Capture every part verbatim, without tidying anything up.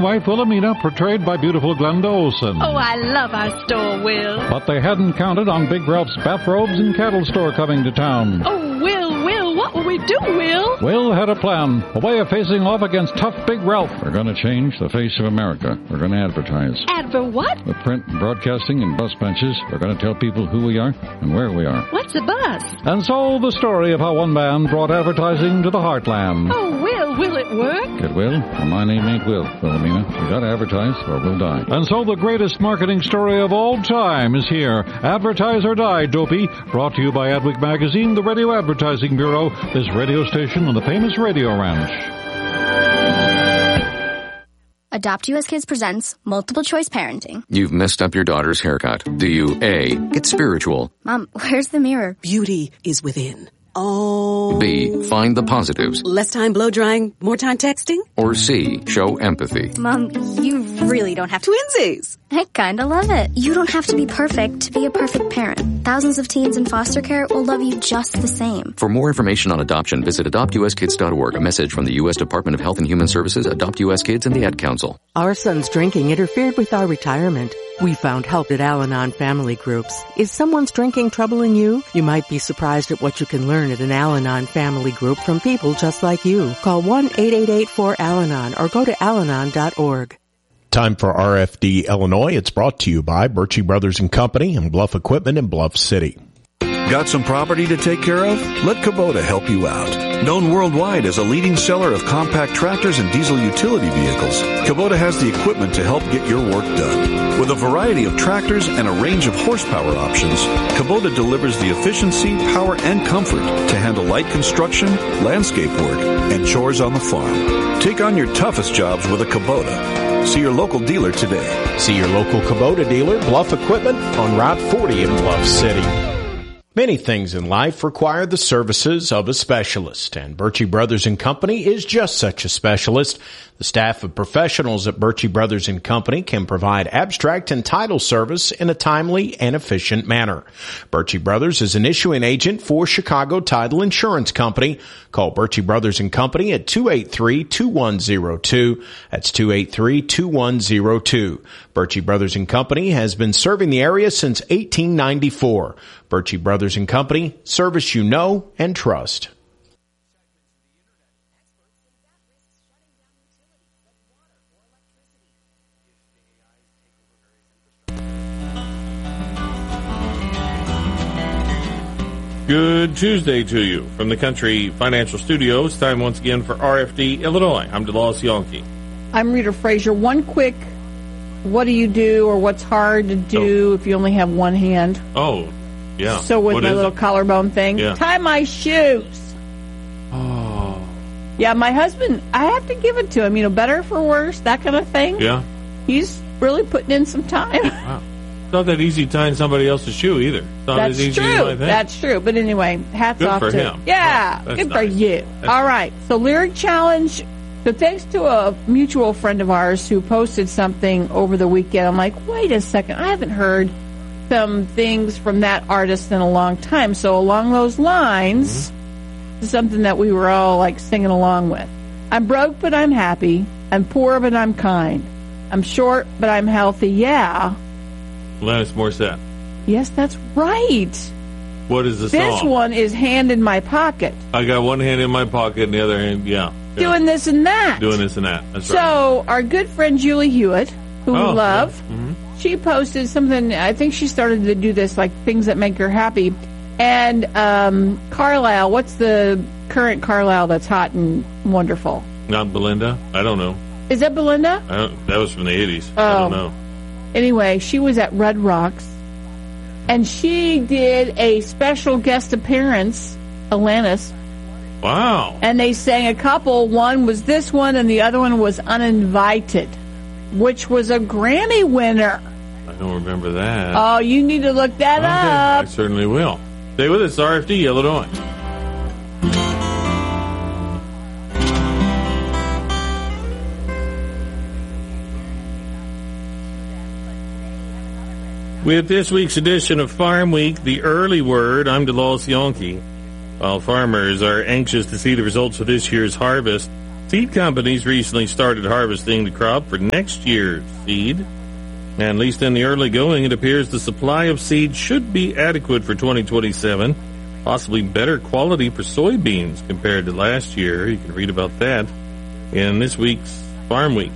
Wife Wilhelmina, portrayed by beautiful Glenda Olsen. Oh, I love our store, Will. But they hadn't counted on Big Ralph's bathrobes and cattle store coming to town. Oh, Will, Will, what will we do, Will? Will had a plan, a way of facing off against tough Big Ralph. We're going to change the face of America. We're going to advertise. Adver what? With print, broadcasting, and bus benches, we're going to tell people who we are and where we are. What's a bus? And so the story of how one man brought advertising to the heartland. Oh, Will, will it work? It will. Well, my name ain't Will, Wilhelmina. You gotta advertise or we'll die. And so the greatest marketing story of all time is here. Advertise or Die, Dopey. Brought to you by Adweek Magazine, the Radio Advertising Bureau, this radio station on the famous Radio Ranch. Adopt U S Kids presents Multiple Choice Parenting. You've messed up your daughter's haircut. Do you A, get spiritual? Mom, where's the mirror? Beauty is within. Oh. B, find the positives. Less time blow drying, more time texting? Or C, show empathy. Mom, you really don't have to. Twinsies! I kinda love it. You don't have to be perfect to be a perfect parent. Thousands of teens in foster care will love you just the same. For more information on adoption, visit adopt u s kids dot org. A message from the U S Department of Health and Human Services, Adopt U S Kids, and the Ad Council. Our son's drinking interfered with our retirement. We found help at Al-Anon Family Groups. Is someone's drinking troubling you? You might be surprised at what you can learn at an Al-Anon Family Group from people just like you. Call one eight eight eight four Al Anon or go to al anon dot org. Time for R F D Illinois. It's brought to you by Birchie Brothers and Company and Bluff Equipment in Bluff City. Got some property to take care of? Let Kubota help you out. Known worldwide as a leading seller of compact tractors and diesel utility vehicles, Kubota has the equipment to help get your work done. With a variety of tractors and a range of horsepower options, Kubota delivers the efficiency, power, and comfort to handle light construction, landscape work, and chores on the farm. Take on your toughest jobs with a Kubota. See your local dealer today. See your local Kubota dealer, Bluff Equipment, on Route forty in Bluff City. Many things in life require the services of a specialist, and Birchie Brothers and Company is just such a specialist. The staff of professionals at Birchie Brothers and Company can provide abstract and title service in a timely and efficient manner. Birchie Brothers is an issuing agent for Chicago Title Insurance Company. Call Birchie Brothers and Company at two eight three, two one zero two. That's two eight three, two one zero two. Birchie Brothers and Company has been serving the area since eighteen ninety-four. Birchie Brothers and Company, service you know and trust. Good Tuesday to you from the Country Financial Studios. Time once again for R F D Illinois. I'm DeLawes Yonke. I'm Rita Frazier. One quick, what do you do or what's hard to do oh. if you only have one hand? Oh, yeah. So with what my little it? collarbone thing, yeah. tie my shoes. Oh. Yeah, my husband, I have to give it to him. You know, better for worse, that kind of thing. Yeah. He's really putting in some time. Wow. It's not that easy tying somebody else's shoe either. It's not That's as easy true. as I think. That's true. But anyway, hats good off for to him. Yeah, oh, good nice. for you. That's All nice. right. So Lyric Challenge. So thanks to a mutual friend of ours who posted something over the weekend. I'm like, wait a second. I haven't heard some things from that artist in a long time. So along those lines, mm-hmm. this is something that we were all like singing along with. I'm broke, but I'm happy. I'm poor, but I'm kind. I'm short, but I'm healthy. Yeah. Alanis Morissette. Yes, that's right. What is the this song? This one is Hand in My Pocket. I got one hand in my pocket and the other hand, yeah. yeah. Doing this and that. Doing this and that. That's so, right. So, our good friend Julie Hewitt, who oh, we love, yeah. mm-hmm. she posted something. I think she started to do this, like things that make her happy. And um, Carlisle, what's the current Carlisle that's hot and wonderful? Not Belinda? I don't know. Is that Belinda? I don't, that was from the eighties. Oh. I don't know. Anyway, she was at Red Rocks, and she did a special guest appearance, Alanis. Wow. And they sang a couple. One was this one, and the other one was Uninvited, which was a Grammy winner. I don't remember that. Oh, you need to look that okay. up. I certainly will. Stay with us, R F D, Illinois. With this week's edition of Farm Week, the early word, I'm DeLawes Yonke. While farmers are anxious to see the results of this year's harvest, Seed companies recently started harvesting the crop for next year's seed. And at least in the early going, it appears the supply of seed should be adequate for twenty twenty-seven. Possibly better quality for soybeans compared to last year. You can read about that in this week's Farm Week.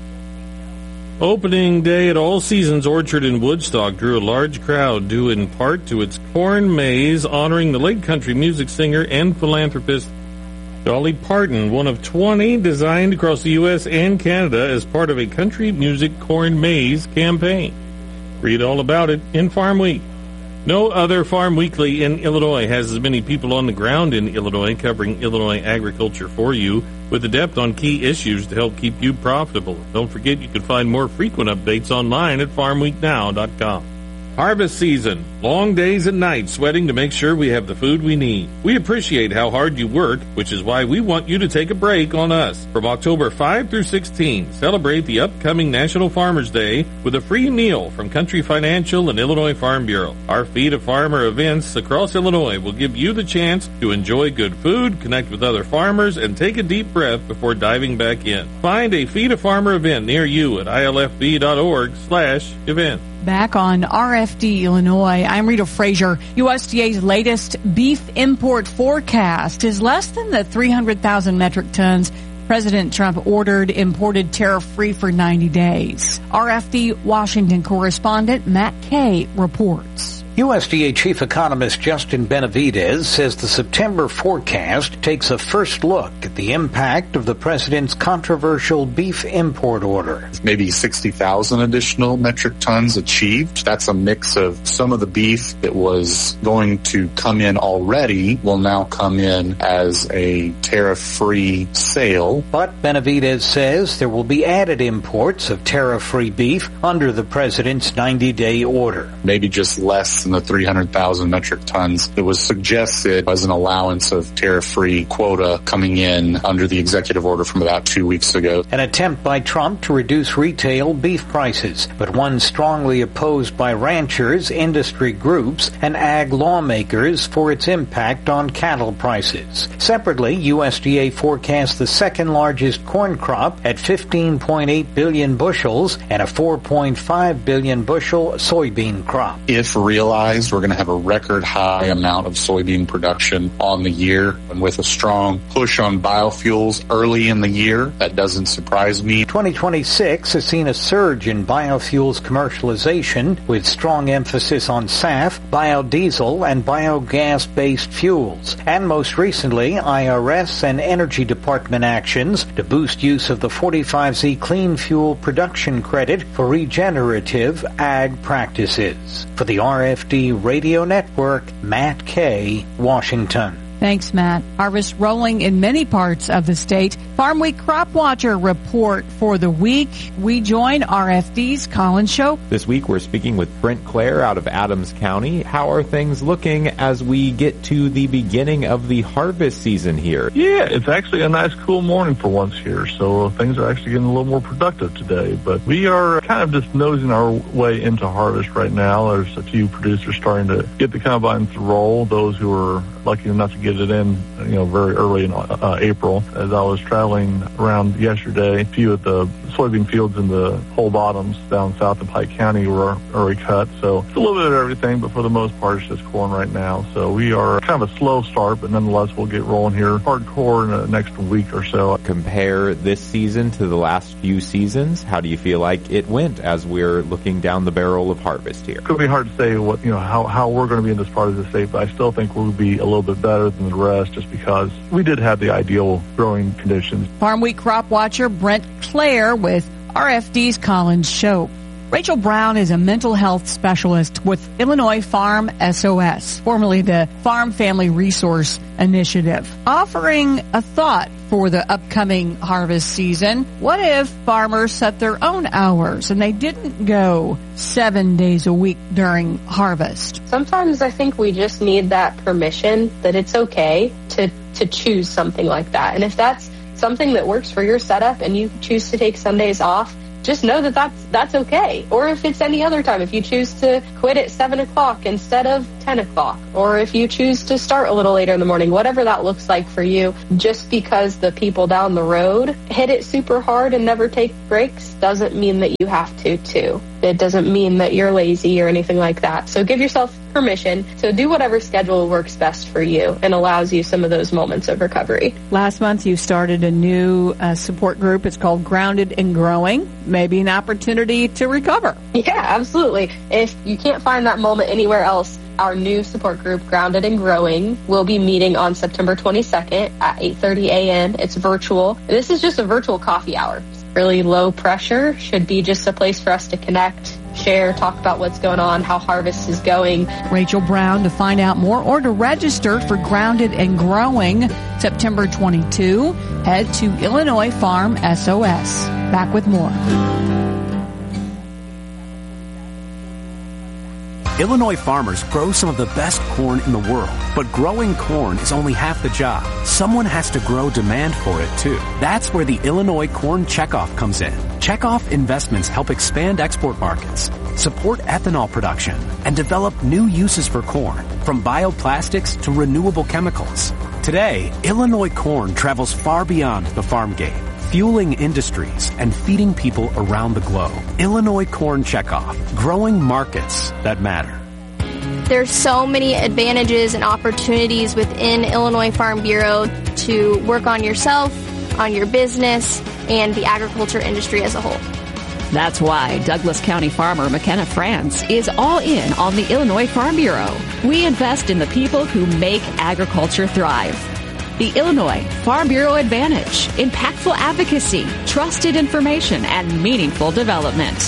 Opening day at All Seasons Orchard in Woodstock drew a large crowd due in part to its corn maze honoring the late country music singer and philanthropist Dolly Parton, one of twenty designed across the U S and Canada as part of a country music corn maze campaign. Read all about it in Farm Week. No other Farm Weekly in Illinois has as many people on the ground in Illinois covering Illinois agriculture for you with the depth on key issues to help keep you profitable. Don't forget you can find more frequent updates online at farm week now dot com. Harvest season. Long days and nights sweating to make sure we have the food we need. We appreciate how hard you work, which is why we want you to take a break on us. From October fifth through sixteenth, celebrate the upcoming National Farmers Day with a free meal from Country Financial and Illinois Farm Bureau. Our Feed a Farmer events across Illinois will give you the chance to enjoy good food, connect with other farmers, and take a deep breath before diving back in. Find a Feed a Farmer event near you at I L F B dot org slash event. Back on R F D Illinois, I'm Rita Frazier. U S D A's latest beef import forecast is less than the three hundred thousand metric tons President Trump ordered imported tariff-free for ninety days. R F D Washington correspondent Matt Kay reports. U S D A Chief Economist Justin Benavidez says the September forecast takes a first look at the impact of the president's controversial beef import order. Maybe sixty thousand additional metric tons achieved. That's a mix of some of the beef that was going to come in already will now come in as a tariff-free sale. But Benavidez says there will be added imports of tariff-free beef under the president's ninety-day order. Maybe just less than the three hundred thousand metric tons that was suggested as an allowance of tariff-free quota coming in under the executive order from about two weeks ago. An attempt by Trump to reduce retail beef prices, but one strongly opposed by ranchers, industry groups, and ag lawmakers for its impact on cattle prices. Separately, U S D A forecasts the second largest corn crop at fifteen point eight billion bushels and a four point five billion bushel soybean crop. If realized, we're going to have a record high amount of soybean production on the year, and with a strong push on biofuels early in the year, that doesn't surprise me. twenty twenty-six has seen a surge in biofuels commercialization with strong emphasis on S A F, biodiesel, and biogas-based fuels. And most recently, I R S and Energy Department actions to boost use of the forty-five Z Clean Fuel Production Credit for regenerative ag practices. For the R F D Radio Network, Matt Kay, Washington. Thanks, Matt. Harvest rolling in many parts of the state. Farm Week Crop Watcher report for the week. We join R F D's Colin Shope. This week we're speaking with Brent Clare out of Adams County. How are things looking as we get to the beginning of the harvest season here? Yeah, it's actually a nice cool morning for once here, so things are actually getting a little more productive today. But we are kind of just nosing our way into harvest right now. There's a few producers starting to get the combines to roll, those who are lucky enough to get it in, you know, very early in uh, April. As I was traveling around yesterday, a few of the soybean fields in the whole bottoms down south of Pike County were already cut. So it's a little bit of everything, but for the most part, it's just corn right now. So we are kind of a slow start, but nonetheless, we'll get rolling here hardcore in the next week or so. Compare this season to the last few seasons. How do you feel like it went as we're looking down the barrel of harvest here? It could be hard to say what, you know, how, how we're going to be in this part of the state, but I still think we'll be a little bit better than the rest just because we did have the ideal growing conditions. Farm Week Crop Watcher Brent Clare with R F D's Colin Shope. Rachel Brown is a mental health specialist with Illinois Farm S O S, formerly the Farm Family Resource Initiative, offering a thought for the upcoming harvest season. What if farmers set their own hours and they didn't go seven days a week during harvest? Sometimes I think we just need that permission that it's okay to, to choose something like that. And if that's something that works for your setup and you choose to take Sundays off, just know that that's, that's okay. Or if it's any other time, if you choose to quit at seven o'clock instead of ten o'clock, or if you choose to start a little later in the morning, whatever that looks like for you, just because the people down the road hit it super hard and never take breaks doesn't mean that you have to too. It doesn't mean that you're lazy or anything like that. So give yourself permission to do whatever schedule works best for you and allows you some of those moments of recovery. Last month you started a new uh, support group. It's called Grounded and Growing. Maybe an opportunity to recover. Yeah, absolutely. If you can't find that moment anywhere else, our new support group, Grounded and Growing, will be meeting on September twenty-second at eight thirty a.m. It's virtual. This is just a virtual coffee hour. It's really low pressure. Should be just a place for us to connect, share, talk about what's going on, how harvest is going. Rachel Brown to find out more or to register for Grounded and Growing September twenty-second, head to Illinois Farm S O S. Back with more. Illinois farmers grow some of the best corn in the world, but growing corn is only half the job. Someone has to grow demand for it too. That's where the Illinois Corn Checkoff comes in. Checkoff investments help expand export markets, support ethanol production, and develop new uses for corn, from bioplastics to renewable chemicals. Today, Illinois corn travels far beyond the farm gate, fueling industries and feeding people around the globe. Illinois Corn Checkoff, growing markets that matter. There's so many advantages and opportunities within Illinois Farm Bureau to work on yourself, on your business, and the agriculture industry as a whole. That's why Douglas County farmer McKenna France is all in on the Illinois Farm Bureau. We invest in the people who make agriculture thrive. The Illinois Farm Bureau Advantage, impactful advocacy, trusted information, and meaningful development.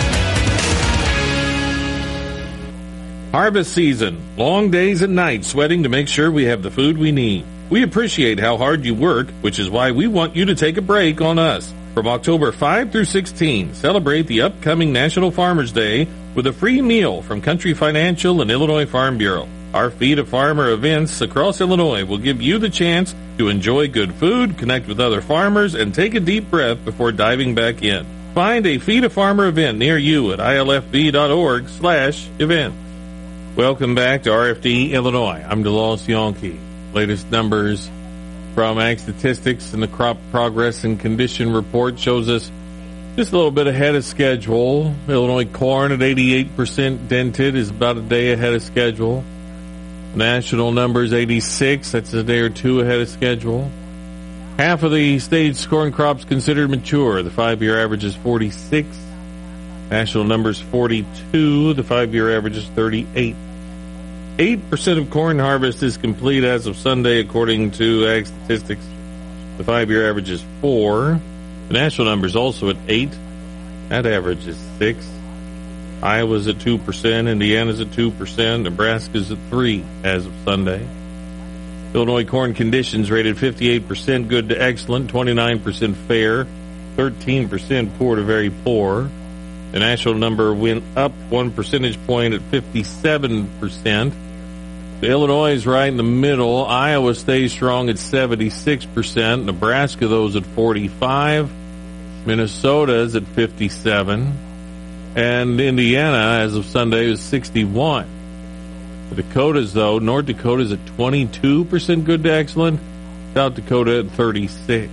Harvest season. Long days and nights sweating to make sure we have the food we need. We appreciate how hard you work, which is why we want you to take a break on us. From October fifth through sixteenth, celebrate the upcoming National Farmers Day with a free meal from Country Financial and Illinois Farm Bureau. Our Feed a Farmer events across Illinois will give you the chance to enjoy good food, connect with other farmers, and take a deep breath before diving back in. Find a Feed a Farmer event near you at ilfb.org slash event. Welcome back to R F D Illinois. I'm DeLawes Yonke. Latest numbers from Ag Statistics and the Crop Progress and Condition Report shows us just a little bit ahead of schedule. Illinois corn at eighty-eight percent dented is about a day ahead of schedule. National numbers eighty-six, that's a day or two ahead of schedule. Half of the state's corn crops considered mature. The five-year average is forty-six. National numbers forty-two. The five-year average is thirty-eight. eight percent of corn harvest is complete as of Sunday, according to Ag Statistics. The five-year average is four. The national numbers also at eight. That average is six. Iowa's at two percent, Indiana's at two percent, Nebraska's at three as of Sunday. Illinois corn conditions rated fifty-eight percent good to excellent, twenty-nine percent fair, thirteen percent poor to very poor. The national number went up one percentage point at fifty-seven percent. The Illinois is right in the middle. Iowa stays strong at seventy-six percent. Nebraska, those at forty-five. Minnesota's at fifty-seven. And Indiana, as of Sunday, is sixty-one. The Dakotas, though, North Dakota's at twenty-two percent good to excellent. South Dakota at thirty-six.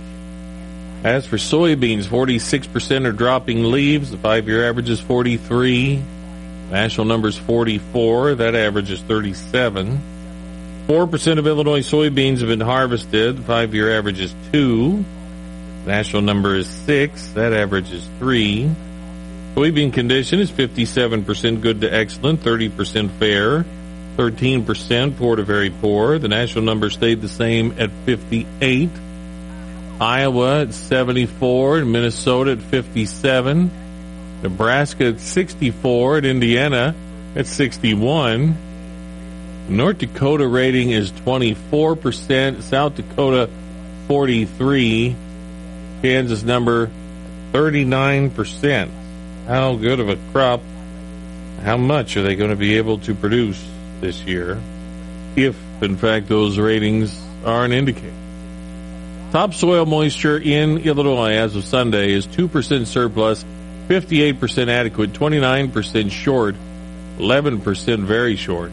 As for soybeans, forty-six percent are dropping leaves. The five-year average is forty-three. National number's forty-four. That average is thirty-seven. four percent of Illinois soybeans have been harvested. The five-year average is two. National number is six. That average is three. Soybean condition is fifty-seven percent good to excellent, thirty percent fair, thirteen percent poor to very poor. The national number stayed the same at fifty-eight. Iowa at seventy-four, and Minnesota at fifty-seven. Nebraska at sixty-four, and Indiana at sixty-one. North Dakota rating is twenty-four percent, South Dakota forty-three, Kansas number thirty-nine percent. How good of a crop, how much are they going to be able to produce this year, if, in fact, those ratings are an indicator? Topsoil moisture in Illinois as of Sunday is two percent surplus, fifty-eight percent adequate, twenty-nine percent short, eleven percent very short.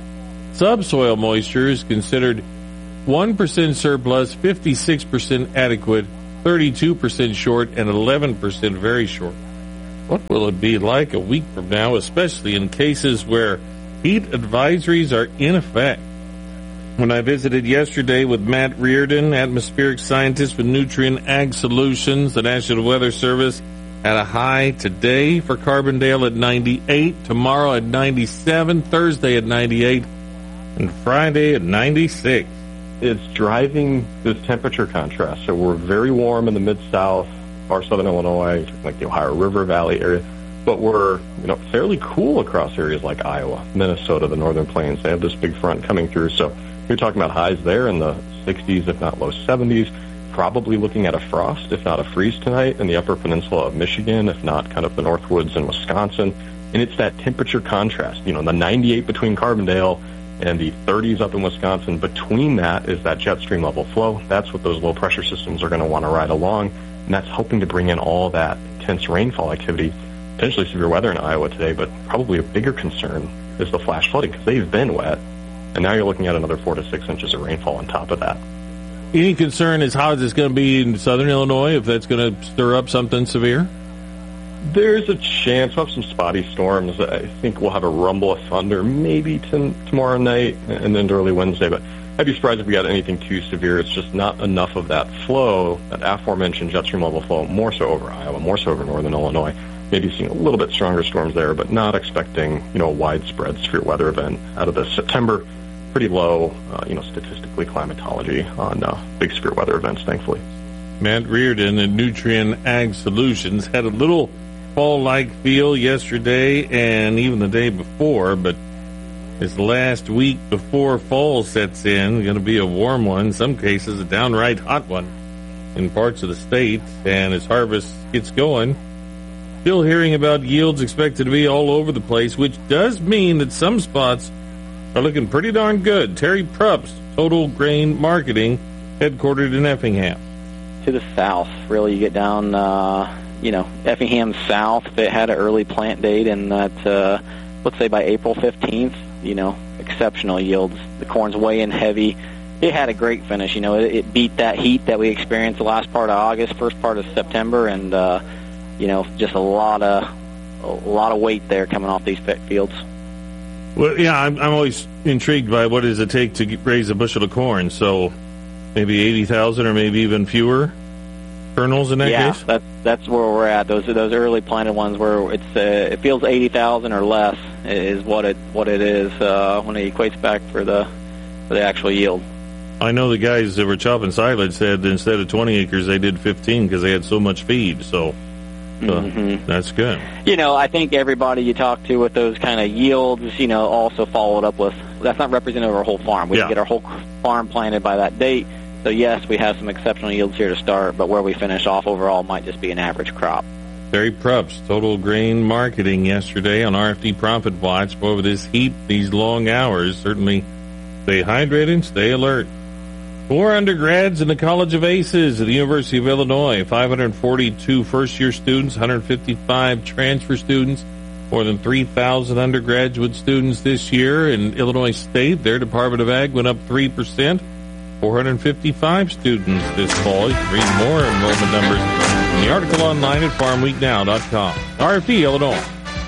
Subsoil moisture is considered one percent surplus, fifty-six percent adequate, thirty-two percent short, and eleven percent very short. What will it be like a week from now, especially in cases where heat advisories are in effect? When I visited yesterday with Matt Reardon, atmospheric scientist with Nutrien Ag Solutions, the National Weather Service had a high today for Carbondale at ninety-eight, tomorrow at ninety-seven, Thursday at ninety-eight, and Friday at ninety-six. It's driving this temperature contrast. So we're very warm in the Mid-South, far southern Illinois, like the Ohio River Valley area, but we're, you know, fairly cool across areas like Iowa, Minnesota, the Northern Plains. They have this big front coming through, so you're talking about highs there in the sixties, if not low seventies, probably looking at a frost, if not a freeze tonight in the upper peninsula of Michigan, if not kind of the Northwoods in Wisconsin. And it's that temperature contrast, you know, the ninety-eight between Carbondale and the thirties up in Wisconsin. Between that is that jet stream level flow. That's what those low pressure systems are going to want to ride along, and that's helping to bring in all that intense rainfall activity, potentially severe weather in Iowa today, but probably a bigger concern is the flash flooding because they've been wet. And now you're looking at another four to six inches of rainfall on top of that. Any concern is how it's going to be in southern Illinois, if that's going to stir up something severe? There's a chance we'll have some spotty storms. I think we'll have a rumble of thunder maybe t- tomorrow night and then early Wednesday. But I'd be surprised if we got anything too severe. It's just not enough of that flow, that aforementioned jet stream level flow, more so over Iowa, more so over northern Illinois. Maybe seeing a little bit stronger storms there, but not expecting, you know, a widespread severe weather event out of this September. Pretty low, uh, you know, statistically climatology on uh, big severe weather events, thankfully. Matt Reardon and Nutrien Ag Solutions had a little fall-like feel yesterday and even the day before, but this last week before fall sets in, going to be a warm one, in some cases a downright hot one in parts of the state, and as harvest gets going, still hearing about yields expected to be all over the place, which does mean that some spots are looking pretty darn good. Terry Prups, Total Grain Marketing, headquartered in Effingham. To the south, really, you get down, uh, you know, Effingham south. It had an early plant date, and that, uh, let's say by April fifteenth, you know, exceptional yields. The corn's way in heavy. It had a great finish. You know, it, it beat that heat that we experienced the last part of August, first part of September, and, uh, you know, just a lot of a lot of weight there coming off these fields. Well, yeah, I'm, I'm always intrigued by what does it take to get, raise a bushel of corn. So maybe eighty thousand or maybe even fewer kernels in that yeah, case? Yeah, that's, that's where we're at. Those those early planted ones where it's uh, it feels eighty thousand or less is what it what it is uh, when it equates back for the for the actual yield. I know the guys that were chopping silage said that instead of twenty acres, they did fifteen because they had so much feed. So uh, mm-hmm. That's good. You know, I think everybody you talk to with those kind of yields, you know, also followed up with, that's not representative of our whole farm. We yeah. didn't get our whole farm planted by that date. So, yes, we have some exceptional yields here to start, but where we finish off overall might just be an average crop. Terry Prups, Total Grain Marketing, yesterday on R F D Profit Watch. Boy, with this heat, these long hours, certainly stay hydrated, stay alert. Four undergrads in the College of Aces at the University of Illinois, five hundred forty-two first-year students, one hundred fifty-five transfer students, more than three thousand undergraduate students this year in Illinois State. Their Department of Ag went up three percent, four hundred fifty-five students this fall. You can read more enrollment numbers in the article online at farm week now dot com. R F D, Illinois.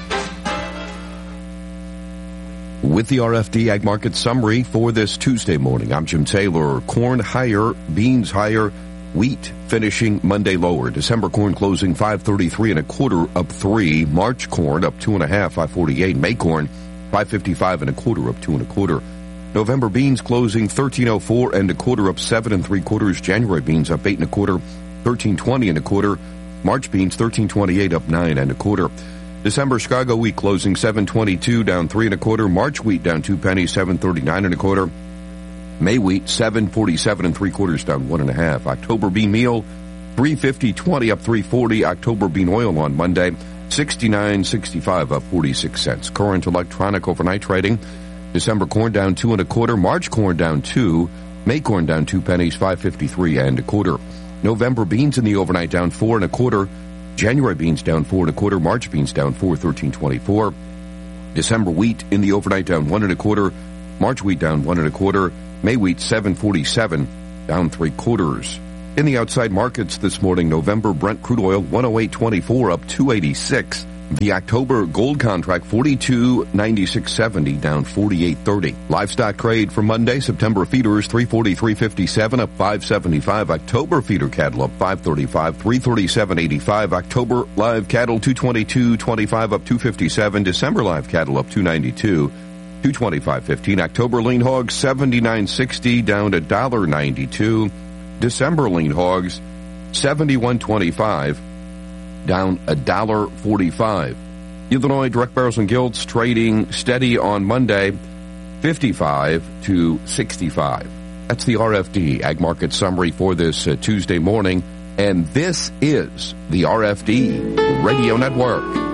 With the R F D Ag Market Summary for this Tuesday morning, I'm Jim Taylor. Corn higher, beans higher, wheat finishing Monday lower. December corn closing five thirty-three and a quarter, up three. March corn up two and a half, five forty-eight. May corn five fifty-five and a quarter, up two and a quarter. November beans closing thirteen oh four and a quarter, up seven and three quarters. January beans up eight and a quarter, thirteen twenty and a quarter. March beans thirteen twenty-eight, up nine and a quarter. December Chicago wheat closing seven twenty-two, down three and a quarter. March wheat down two pennies, seven thirty-nine and a quarter. May wheat seven forty-seven and three quarters, down one and a half. October bean meal three fifty twenty, up three forty. October bean oil on Monday sixty-nine sixty-five, up forty-six cents. Current electronic overnight trading. December corn down two and a quarter. March corn down two. May corn down two pennies, five fifty-three and a quarter. November beans in the overnight down four and a quarter. January beans down four and a quarter. March beans down four, thirteen twenty-four. December wheat in the overnight down one and a quarter. March wheat down one and a quarter. May wheat seven forty-seven, down three quarters. In the outside markets this morning, November Brent crude oil one oh eight twenty-four, up two eighty-six. The October gold contract forty-two ninety-six seventy, down forty-eight thirty. Livestock trade for Monday, September feeders three forty-three fifty-seven, up five seventy-five. October feeder cattle up five thirty-five, three thirty-seven eighty-five. October live cattle two twenty-two twenty-five, up two fifty-seven. December live cattle up two ninety-two, two twenty-five fifteen. October lean hogs seventy-nine sixty, down to one ninety-two. December lean hogs seventy-one twenty-five, down one dollar forty-five. Illinois direct barrels and gilts trading steady on Monday, fifty-five to sixty-five. That's the R F D Ag Market Summary for this uh, Tuesday morning, and this is the R F D Radio Network.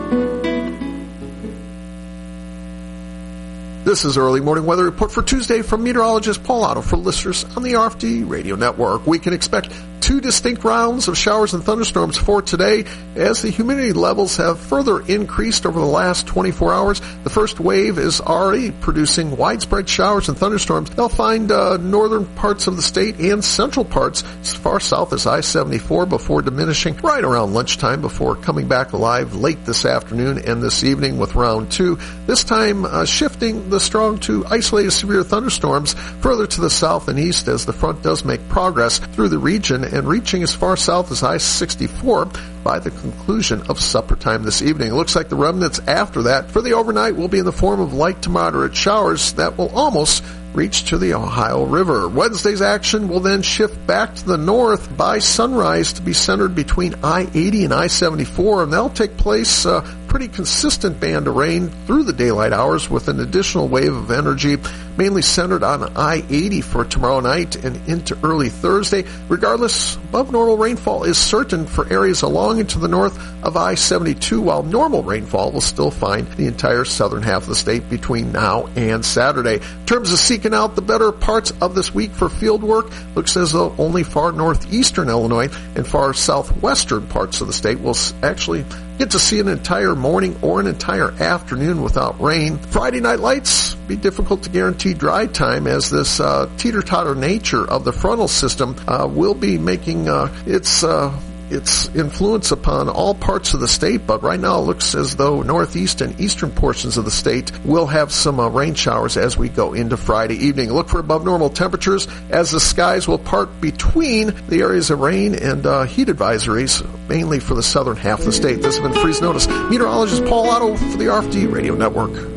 This is Early Morning Weather Report for Tuesday from meteorologist Paul Otto for listeners on the R F D Radio Network. We can expect two distinct rounds of showers and thunderstorms for today as the humidity levels have further increased over the last twenty-four hours. The first wave is already producing widespread showers and thunderstorms. They'll find uh, northern parts of the state and central parts as far south as I seventy-four before diminishing right around lunchtime before coming back alive late this afternoon and this evening with round two. This time uh, shifting the strong to isolated severe thunderstorms further to the south and east as the front does make progress through the region and reaching as far south as I sixty-four by the conclusion of supper time this evening. It looks like the remnants after that for the overnight will be in the form of light to moderate showers that will almost reach to the Ohio River. Wednesday's action will then shift back to the north by sunrise to be centered between I eighty and I seventy-four, and that'll take place a uh, pretty consistent band of rain through the daylight hours with an additional wave of energy mainly centered on I eighty for tomorrow night and into early Thursday. Regardless, above normal rainfall is certain for areas along and to the north of I seventy-two, while normal rainfall will still find the entire southern half of the state between now and Saturday. In terms of seeking out the better parts of this week for field work, looks as though only far northeastern Illinois and far southwestern parts of the state will actually get to see an entire morning or an entire afternoon without rain. Friday night lights be difficult to guarantee dry time as this uh, teeter-totter nature of the frontal system uh, will be making uh, its uh, its influence upon all parts of the state, but right now it looks as though northeast and eastern portions of the state will have some uh, rain showers as we go into Friday evening. Look for above normal temperatures as the skies will part between the areas of rain and uh, heat advisories, mainly for the southern half of the state. This has been Freeze Notice. Meteorologist Paul Otto for the R F D Radio Network.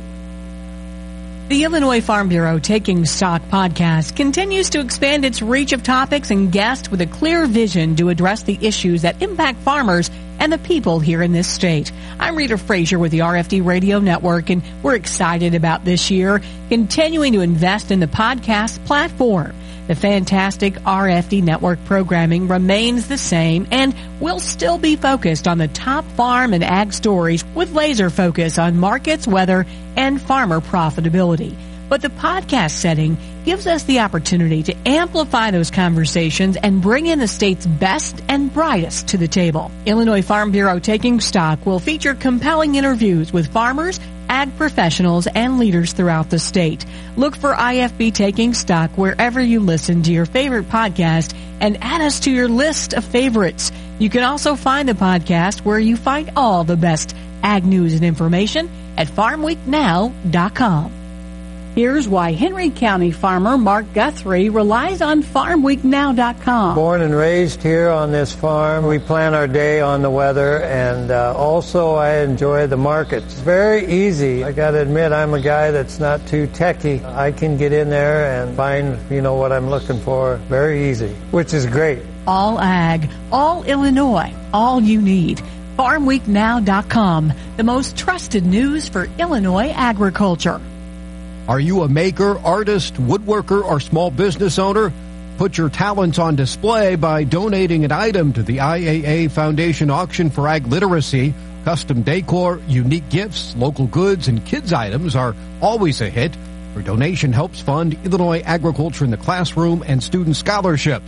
The Illinois Farm Bureau Taking Stock podcast continues to expand its reach of topics and guests with a clear vision to address the issues that impact farmers and the people here in this state. I'm Rita Frazier with the R F D Radio Network, and we're excited about this year continuing to invest in the podcast platform. The fantastic R F D Network programming remains the same and will still be focused on the top farm and ag stories with laser focus on markets, weather, and farmer profitability. But the podcast setting gives us the opportunity to amplify those conversations and bring in the state's best and brightest to the table. Illinois Farm Bureau Taking Stock will feature compelling interviews with farmers, ag professionals, and leaders throughout the state. Look for I F B Taking Stock wherever you listen to your favorite podcast and add us to your list of favorites. You can also find the podcast where you find all the best ag news and information at farm week now dot com. Here's why Henry County farmer Mark Guthrie relies on farm week now dot com. Born and raised here on this farm, we plan our day on the weather, and uh, also I enjoy the markets. It's very easy. I got to admit, I'm a guy that's not too techy. I can get in there and find, you know, what I'm looking for very easy, which is great. All ag, all Illinois, all you need. farm week now dot com, the most trusted news for Illinois agriculture. Are you a maker, artist, woodworker, or small business owner? Put your talents on display by donating an item to the I A A Foundation Auction for Ag Literacy. Custom decor, unique gifts, local goods, and kids' items are always a hit. Your donation helps fund Illinois agriculture in the classroom and student scholarships.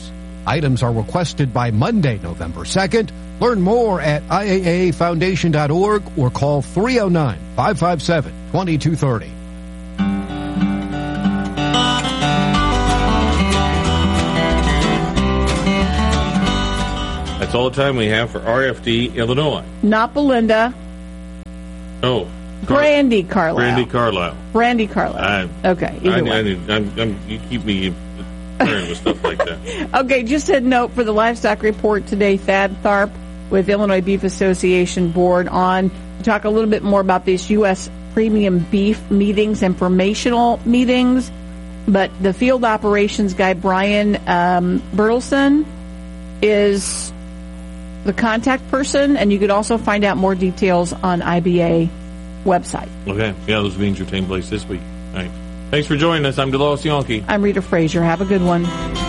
Items are requested by Monday, November second. Learn more at I A A foundation dot org or call three oh nine, five five seven, two two three oh. That's all the time we have for R F D Illinois. Not Belinda. Oh. Brandy Carlisle. Brandy Carlisle. Brandy Carlisle. I, okay, either I, way. I need, I'm, I'm, you keep me concerned with stuff like that. Okay, just a note for the livestock report today. Thad Tharp with Illinois Beef Association Board on to talk a little bit more about these U S premium beef meetings, informational meetings. But the field operations guy, Brian um, Bertelson, is the contact person, and you could also find out more details on I B A website. Okay. Yeah, those meetings are taking place this week. All right. Thanks for joining us. I'm DeLois Yonke. I'm Rita Frazier. Have a good one.